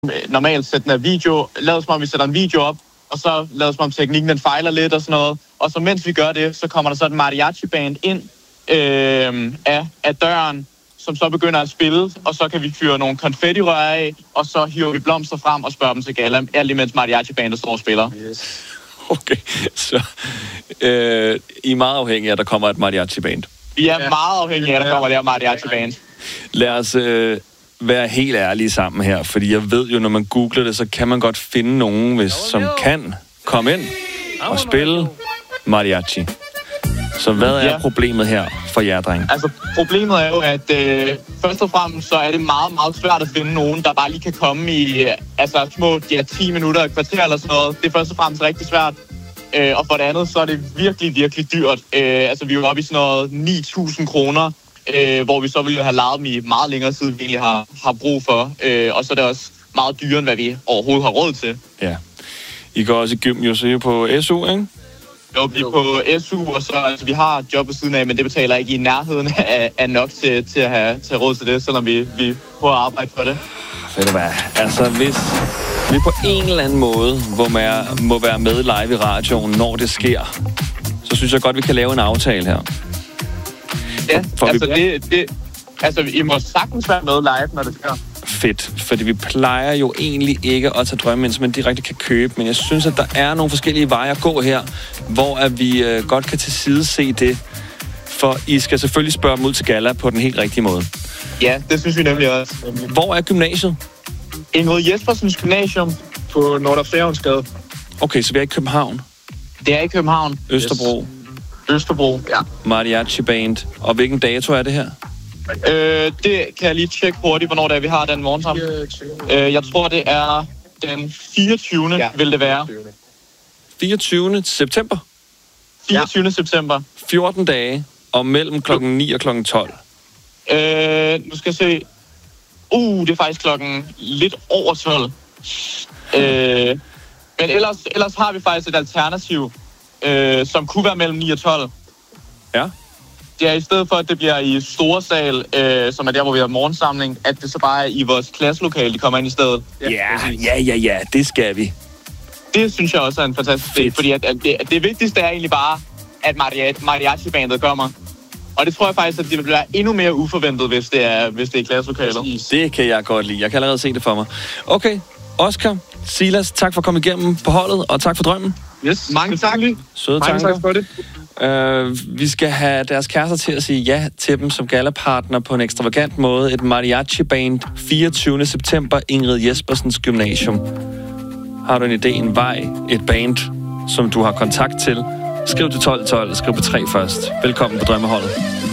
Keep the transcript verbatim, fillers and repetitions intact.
normalt sætte den her video, lader som om vi sætter en video op, og så lader som om teknikken den fejler lidt og sådan noget. Og så mens vi gør det, så kommer der så et mariachi-band ind øh, af, af døren, som så begynder at spille, og så kan vi fyre nogle konfettirør af, og så hiver vi blomster frem og spørger dem til gala, alt imens mariachi-bandet står og spiller. Yes. Okay, så øh, I er meget afhængige af, at der kommer et mariachi-band. Vi er ja. meget afhængige af, at der kommer der mariachi-band. Lad os øh, være helt ærlige sammen her, fordi jeg ved jo, når man googler det, så kan man godt finde nogen, hvis, som kan komme ind og spille mariachi. Så hvad er ja. problemet her for jer, drenge? Altså, problemet er jo, at øh, først og fremmest så er det meget, meget svært at finde nogen, der bare lige kan komme i øh, altså, små ja, ti minutter, et kvarter eller sådan noget. Det er først og fremmest rigtig svært. Øh, og for det andet, så er det virkelig, virkelig dyrt. Øh, altså, vi er jo oppe i sådan noget ni tusind kroner, øh, hvor vi så ville have lejet dem i meget længere tid, vi egentlig har, har brug for. Øh, og så er det også meget dyrere, end hvad vi overhovedet har råd til. Ja. I går også i gym, jo, så I er på S U, ikke? Jo, vi er på S U, og så altså, vi har job på siden af, men det betaler ikke i nærheden af, af nok til, til at have til råd til det, selvom vi, vi prøver at arbejde for det. Ved du hvad? Altså, hvis vi på en eller anden måde hvor man må være med live i radioen, når det sker, så synes jeg godt, vi kan lave en aftale her. Ja, for altså, vi... det, det, altså I må sagtens være med live, når det sker. Fedt, fordi vi plejer jo egentlig ikke at tage drømme ind, som man direkte kan købe, men jeg synes, at der er nogle forskellige veje at gå her, hvor at vi øh, godt kan til side se det, for I skal selvfølgelig spørge dem ud til gala på den helt rigtige måde. Ja, det synes vi nemlig også. Hvor er gymnasiet? Ingrid Jespersens Gymnasium på Nordre Færgensgade. Okay, så vi er i København? Det er i København. Østerbro? Yes. Østerbro, ja. Mariachi Band. Og hvilken dato er det her? Øh, det kan jeg lige tjekke hurtigt, hvornår det er, vi har den morgen sammen. Øh, jeg tror, det er den fireogtyvende Ja. vil det være. fireogtyvende september? fireogtyvende Ja. september. fjorten dage, og mellem klokken ni og klokken tolv. Øh, nu skal jeg se. Uh, det er faktisk klokken lidt over tolv. Øh, men ellers, ellers har vi faktisk et alternativ, øh, som kunne være mellem ni og tolv. Ja. Det er i stedet for, at det bliver i store sal, øh, som er der, hvor vi har morgensamling, at det så bare er i vores klasselokale, de kommer ind i stedet. Ja, ja, ja, ja, det skal vi. Det synes jeg også er en fantastisk idé, fordi at, at det, at det vigtigste er egentlig bare, at mariachi-bandet kommer. Og det tror jeg faktisk, at det vil være endnu mere uforventet, hvis det er, hvis det er klasselokalet. Det kan jeg godt lide. Jeg kan allerede se det for mig. Okay, Oscar, Silas, tak for at komme igennem på holdet, og tak for drømmen. Yes, mange tak. Søde mange tanker. tak for det. Uh, vi skal have deres kærester til at sige ja til dem som gallapartner på en ekstravagant måde. Et mariachi-band fireogtyvende september, Ingrid Jespersens Gymnasium. Har du en idé, en vej, et band, som du har kontakt til? Skriv til tolv tolv, skriv på tre først. Velkommen på Drømmeholdet.